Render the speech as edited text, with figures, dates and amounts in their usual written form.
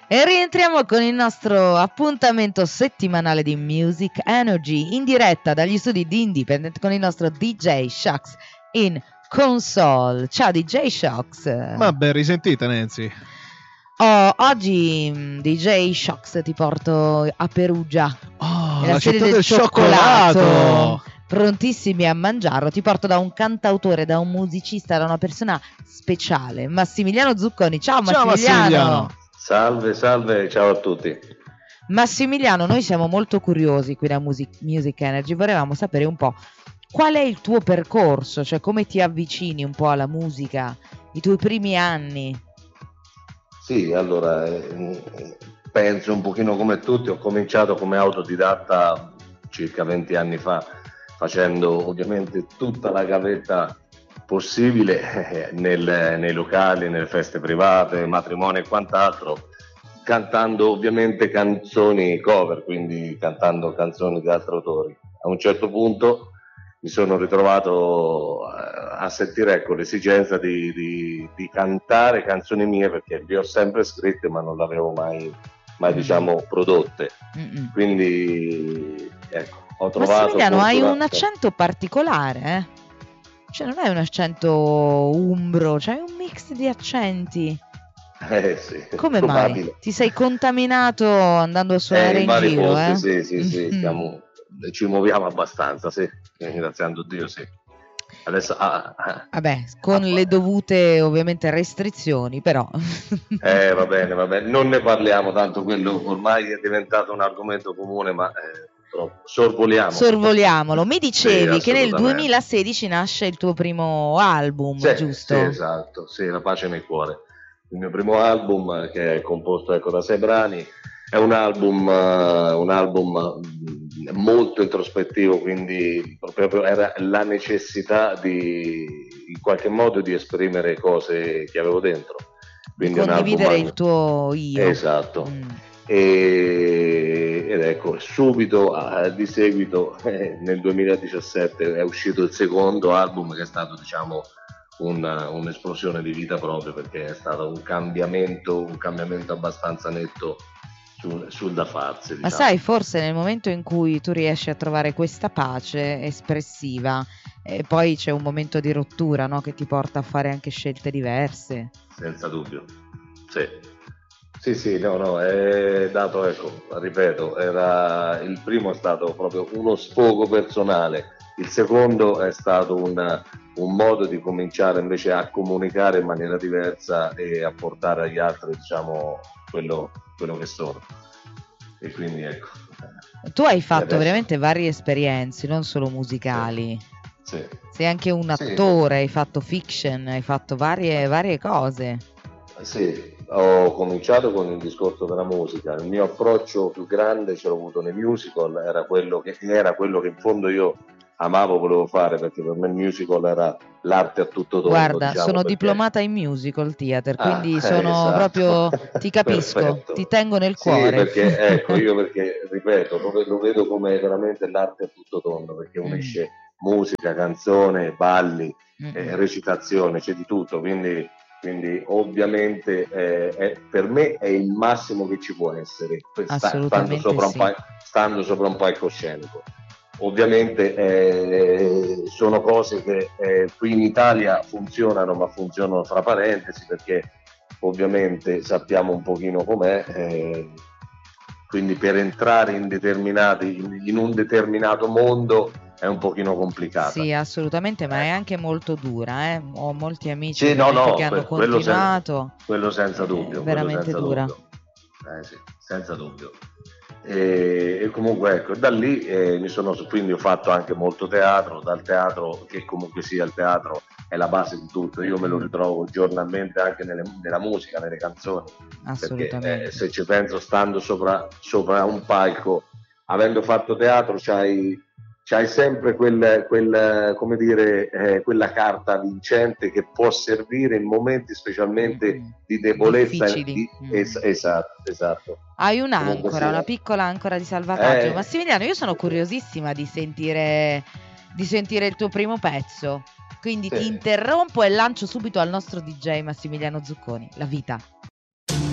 E rientriamo con il nostro appuntamento settimanale di Music Energy in diretta dagli studi di Independent con il nostro DJ Shocks in console. Ciao DJ Shocks. Ma ben risentita Nancy. Oggi DJ Shocks ti porto a Perugia. La città del cioccolato. Prontissimi a mangiarlo. Ti porto da un cantautore, da un musicista, da una persona speciale, Massimiliano Zucconi. Ciao Massimiliano. Salve, ciao a tutti. Massimiliano, noi siamo molto curiosi qui da Music Energy, volevamo sapere un po' qual è il tuo percorso, cioè come ti avvicini un po' alla musica, i tuoi primi anni. Sì, allora, penso un pochino come tutti, ho cominciato come autodidatta circa 20 anni fa, facendo ovviamente tutta la gavetta possibile nei locali, nelle feste private, matrimoni e quant'altro, cantando ovviamente canzoni cover, quindi cantando canzoni di altri autori. A un certo punto mi sono ritrovato a sentire l'esigenza di cantare canzoni mie, perché le ho sempre scritte ma non le avevo mai diciamo prodotte. Quindi ho trovato... Massimiliano, hai un accento particolare, eh? Cioè non hai un accento umbro, c'hai un mix di accenti. Sì, come probabile. Mai? Ti sei contaminato andando a suonare in giro, posti, Sì, ci muoviamo abbastanza, sì, ringraziando Dio, sì. Adesso vabbè, con le dovute ovviamente restrizioni, però. Va bene, non ne parliamo tanto, quello ormai è diventato un argomento comune, ma sorvoliamolo. Mi dicevi che nel 2016 nasce il tuo primo album, giusto? Sì, esatto, sì, La pace nel cuore. Il mio primo album, che è composto da 6 brani, è un album molto introspettivo, quindi proprio era la necessità in qualche modo di esprimere cose che avevo dentro. Quindi condividere il tuo io. Esatto. Ed ecco, subito di seguito nel 2017 è uscito il secondo album, che è stato diciamo un'esplosione di vita proprio, perché è stato un cambiamento abbastanza netto sul da farsi, diciamo. Ma sai, forse nel momento in cui tu riesci a trovare questa pace espressiva, e poi c'è un momento di rottura, no? Che ti porta a fare anche scelte diverse. Senza dubbio, sì, no, è dato, ripeto, il primo è stato proprio uno sfogo personale, il secondo è stato un modo di cominciare invece a comunicare in maniera diversa e a portare agli altri, diciamo, quello che sono. E quindi tu hai fatto veramente varie esperienze, non solo musicali. Sì. Sei anche un attore, hai fatto fiction, hai fatto varie cose. Sì, ho cominciato con il discorso della musica. Il mio approccio più grande ce l'ho avuto nei musical, era quello che in fondo io amavo, volevo fare, perché per me il musical era l'arte a tutto tondo. Guarda, diciamo, sono perché... diplomata in musical theater, quindi sono proprio, ti capisco, perfetto. Ti tengo nel cuore. Sì, perché io ripeto, lo vedo come veramente l'arte a tutto tondo, perché unisce musica, canzone, balli, recitazione, c'è di tutto, quindi ovviamente per me è il massimo che ci può essere, stando sopra un palcoscenico. Ovviamente sono cose che qui in Italia funzionano, ma funzionano fra parentesi, perché ovviamente sappiamo un pochino com'è, quindi per entrare in un determinato mondo è un pochino complicata. Sì, assolutamente, ma è anche molto dura, Ho molti amici che hanno continuato. Quello senza dubbio. Veramente dura. Sì, senza dubbio. E comunque da lì quindi ho fatto anche molto teatro, dal teatro, che comunque sia il teatro è la base di tutto, io me lo ritrovo giornalmente anche nella musica, nelle canzoni. Assolutamente. Perché se ci penso, stando sopra un palco, avendo fatto teatro, c'hai sempre quella carta vincente che può servire in momenti specialmente di debolezza. Esatto. Hai un'ancora, una piccola ancora di salvataggio. Massimiliano, io sono curiosissima di sentire il tuo primo pezzo. Quindi ti interrompo e lancio subito al nostro DJ Massimiliano Zucconi, La vita.